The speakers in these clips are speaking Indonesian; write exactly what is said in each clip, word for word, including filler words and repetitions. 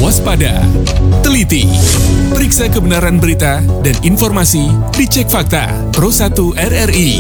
Waspada, teliti, periksa kebenaran berita dan informasi di Cek Fakta Pro satu R R I.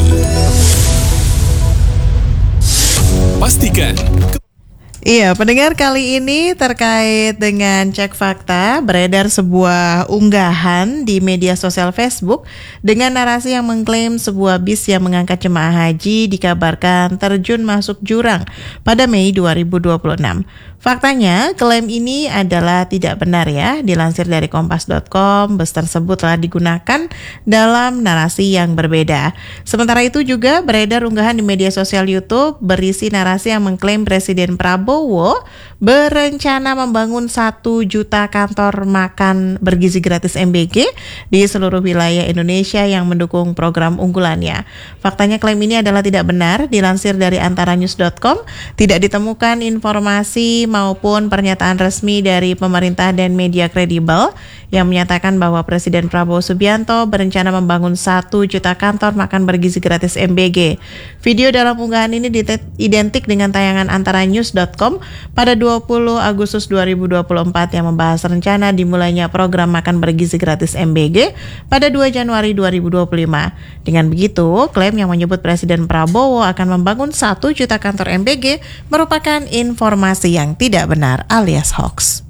Pastikan. Iya, pendengar, kali ini terkait dengan Cek Fakta, beredar sebuah unggahan di media sosial Facebook dengan narasi yang mengklaim sebuah bis yang mengangkat jemaah haji dikabarkan terjun masuk jurang pada Mei dua ribu dua puluh enam. Faktanya, klaim ini adalah tidak benar ya. Dilansir dari kompas dot com, bus tersebut telah digunakan dalam narasi yang berbeda. Sementara itu juga beredar unggahan di media sosial YouTube berisi narasi yang mengklaim Presiden Prabowo berencana membangun satu juta kantor makan bergizi gratis M B G di seluruh wilayah Indonesia yang mendukung program unggulannya. Faktanya klaim ini adalah tidak benar. Dilansir dari antara news dot com, tidak ditemukan informasi maupun pernyataan resmi dari pemerintah dan media kredibel yang menyatakan bahwa Presiden Prabowo Subianto berencana membangun satu juta kantor makan bergizi gratis M B G. Video dalam unggahan ini identik dengan tayangan antara news dot com pada dua puluh Agustus dua ribu dua puluh empat yang membahas rencana dimulainya program makan bergizi gratis M B G pada dua Januari dua ribu dua puluh lima. Dengan begitu, klaim yang menyebut Presiden Prabowo akan membangun satu juta kantor M B G merupakan informasi yang tidak benar alias hoax.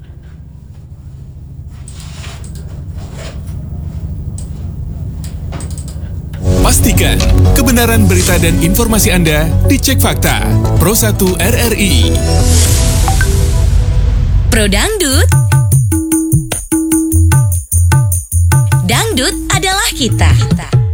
Pastikan kebenaran berita dan informasi Anda di Cek Fakta Pro satu R R I. Pro Dangdut. Dangdut adalah kita.